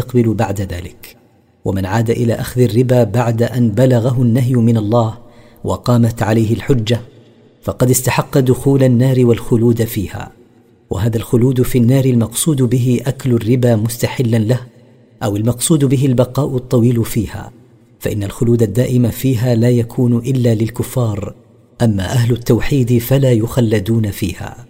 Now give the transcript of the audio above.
يستقبل بعد ذلك. ومن عاد إلى أخذ الربا بعد أن بلغه النهي من الله وقامت عليه الحجة فقد استحق دخول النار والخلود فيها. وهذا الخلود في النار المقصود به أكل الربا مستحلا له، أو المقصود به البقاء الطويل فيها، فإن الخلود الدائم فيها لا يكون إلا للكفار، أما أهل التوحيد فلا يخلدون فيها.